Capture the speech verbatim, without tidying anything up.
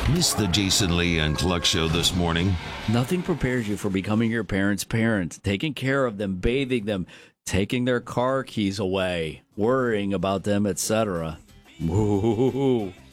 Missed the Jason Lee and Cluck show this morning? Nothing prepares you for becoming your parents' parent, taking care of them, bathing them, taking their car keys away, worrying about them, et cetera. Woo.